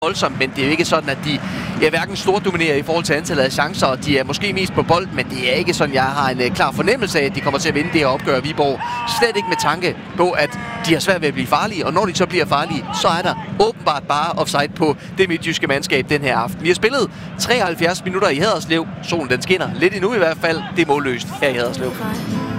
voldsomt, men det er jo ikke sådan, at de er hverken stordominerer i forhold til antallet af chancer, og de er måske mest på bold, men det er ikke sådan, jeg har en klar fornemmelse af, at de kommer til at vinde det her opgør i Viborg. Slet ikke med tanke på, at de har svært ved at blive farlige, og når de så bliver farlige, så er der åbenbart bare offside på det midtjyske mandskab den her aften. Vi har spillet 73 minutter i Haderslev. Solen den skinner lidt endnu i hvert fald. Det er målløst her i Haderslev.